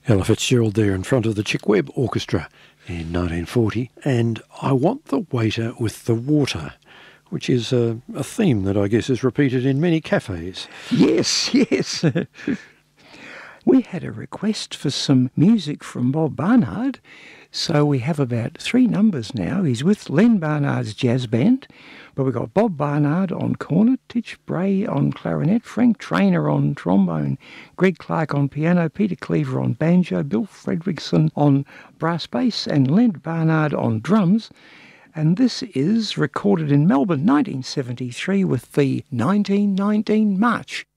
Ella Fitzgerald there in front of the Chick Webb Orchestra in 1940. And I Want the Waiter with the Water, which is a theme that I guess is repeated in many cafes. Yes, yes. We had a request for some music from Bob Barnard, so we have about 3 numbers now. He's with Len Barnard's jazz band, but we've got Bob Barnard on cornet, Titch Bray on clarinet, Frank Trainer on trombone, Greg Clark on piano, Peter Cleaver on banjo, Bill Fredrickson on brass bass, and Len Barnard on drums. And this is recorded in Melbourne, 1973, with the 1919 March.